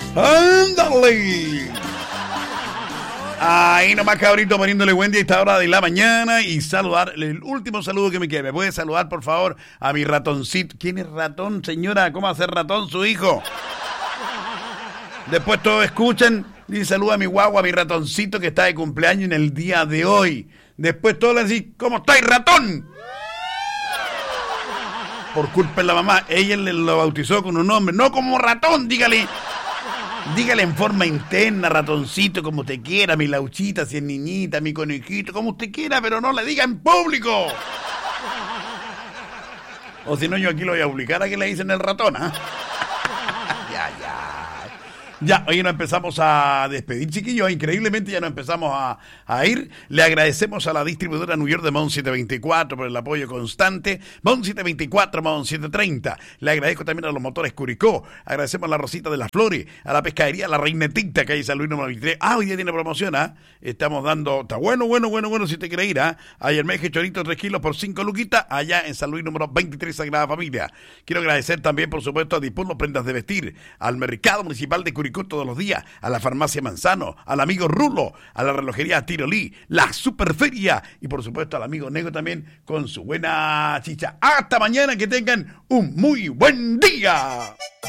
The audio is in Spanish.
¡Ándale! Ahí nomás, cabrito, poniéndole buen día a esta hora de la mañana y saludar, el último saludo que me quede. ¿Me puede saludar, por favor, a mi ratoncito? ¿Quién es ratón, señora? ¿Cómo hacer ratón su hijo? Después todos escuchan, dice saluda a mi guagua, a mi ratoncito que está de cumpleaños en el día de hoy. Después todos le dicen, ¿cómo estáis, ratón? Por culpa de la mamá, ella lo bautizó con un nombre, no como ratón, dígale en forma interna, ratoncito, como usted quiera, mi lauchita, si es niñita, mi conejito, como usted quiera, pero no le diga en público. O si no, yo aquí lo voy a publicar a que le dicen el ratón, ¿ah? Ya, hoy nos empezamos a despedir, chiquillos. Increíblemente ya nos empezamos a ir. Le agradecemos a la distribuidora New York de Mon 724 por el apoyo constante. Mon 724, Mon 730. Le agradezco también a los motores Curicó. Agradecemos a la Rosita de las Flores, a la pescadería La Reinetita, que hay en San Luis número 23. Hoy día tiene promoción, ¿ah? Estamos dando, está bueno, si te quiere ir, ¿ah? Ayer Meje Chorito 3 kilos por 5 luquitas, allá en San Luis número 23, Sagrada Familia. Quiero agradecer también, por supuesto, a Dispur Prendas de Vestir, al Mercado Municipal de Curicó todos los días, a la Farmacia Manzano, al amigo Rulo, a la relojería Tirolí, la Superferia y por supuesto al amigo Nego también con su buena chicha. Hasta mañana, que tengan un muy buen día.